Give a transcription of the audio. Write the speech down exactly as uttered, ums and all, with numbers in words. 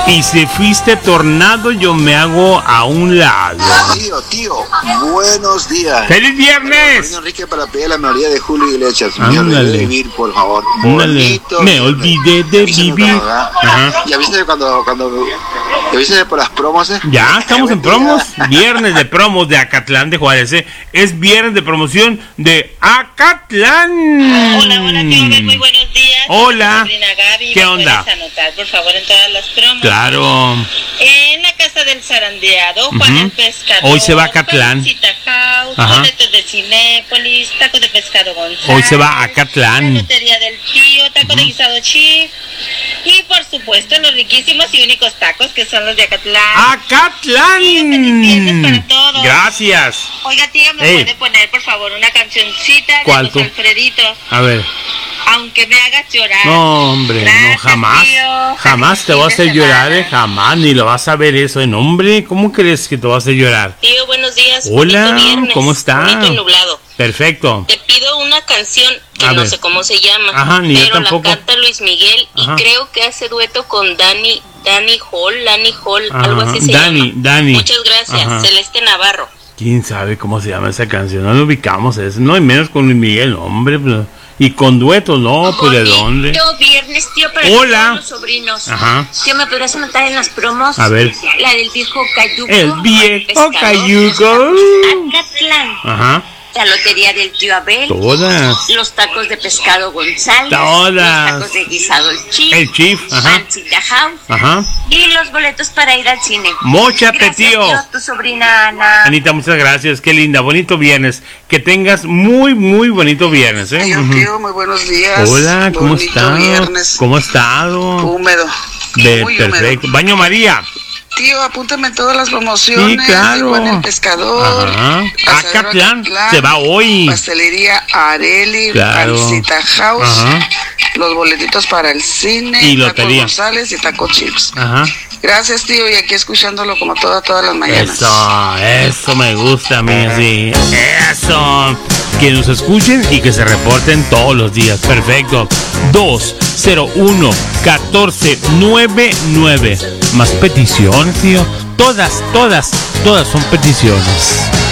Y si fuiste tornado, yo me hago a un lado. Tío, tío, buenos días. ¡Feliz viernes! Soy Enrique para pedir la melodía de Julio Iglesias. Me Ándale. olvidé de vivir, por favor. Ándale. Bonito Me viernes. olvidé de Avísame vivir. cuando, ¿verdad? Ajá. Y avísame cuando, cuando, y avísame por las promos, ¿eh? Ya, estamos en Buen día. promos. Viernes de promos de Acatlán de Juárez. ¿eh? Es viernes de promoción de Acatlán. Hola, hola, tío Abel, muy buenos días. Hola. Soy Sabrina Gaby. ¿Qué ¿Me onda? puedes anotar, por favor, en todas las promos? Claro. En la casa del zarandeado, Juan Ujú. el Pescador. Hoy se va a Acatlán. Pancita House, Ajá. boletos de Cinépolis, taco de pescado González. Hoy se va a Acatlán. La lotería del tío, taco de guisado chif. Y por supuesto, los riquísimos y únicos tacos que son los de Acatlán. Acatlán. Tío, feliz viernes para todos. Gracias. Oiga, tío, ¿me Ey. puede poner, por favor, una cancioncita de ¿Cuál los tú? Alfreditos? A ver. Aunque me hagas llorar. No, hombre, Gracias, no, jamás. tío. Jamás te Feliz vas a hacer fin de llorar, eh, semana. jamás, ni lo vas a ver eso, en hombre. ¿Cómo crees que te vas a hacer llorar? Tío, buenos días. Hola, bonito viernes, ¿cómo está? Bonito y nublado. Perfecto. Te pido una canción que A no ver. sé cómo se llama. Ajá, ni yo pero tampoco. la canta Luis Miguel y Ajá. creo que hace dueto con Dani, Dani Hall, Dani Hall, Ajá, algo así se Dani, llama. Dani. Muchas gracias, Ajá. Celeste Navarro. ¿Quién sabe cómo se llama esa canción? No lo ubicamos, eso. No, y menos con Luis Miguel, no, hombre. Pues, y con duetos, no, pues ¿de dónde? Bonito viernes, tío, para Hola. todos los sobrinos. Ajá. Tío, ¿me podrás anotar en las promos? A ver. La del viejo Cayuco. El viejo pescador, Cayuco. Acatlán. Ajá. La lotería del tío Abel. Todas. Los tacos de pescado González. Todas. Los tacos de guisado el Chief. El Chief, ajá. Pancita House. Ajá. Y los boletos para ir al cine. Móchate, Gracias, tío. Tu sobrina Ana. Anita, muchas gracias. Qué linda. Bonito viernes. Que tengas muy, muy bonito viernes, ¿eh? Tío, Ujú. tío, muy buenos días. Hola, ¿cómo Bonito está? viernes. ¿Cómo ha estado? Húmedo. De, Muy perfecto. húmedo. Baño María. Tío, apúntame todas las promociones. Sí, claro. de Juan el Pescador. Ajá. Asadero Acatlán. Acatlán, Se va hoy. Pastelería Areli. Claro. Pancita House. Ajá. Los boletitos para el cine. Y Taco lotería. González y Taco Chips. Ajá. Gracias, tío. Y aquí escuchándolo como toda, todas las mañanas. Eso, eso me gusta a mí, sí. Eso. Que nos escuchen y que se reporten todos los días. Perfecto. dos cero uno catorce noventa y nueve. Más peticiones, tío. Todas, todas, todas son peticiones.